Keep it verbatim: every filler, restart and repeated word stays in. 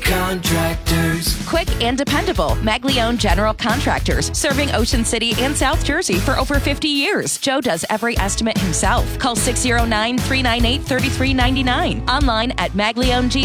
Contractors. Quick and dependable. Maglione General Contractors. Serving Ocean City and South Jersey for over fifty years. Joe does every estimate himself. Call six oh nine, three nine eight, three three nine nine. Online at maglione g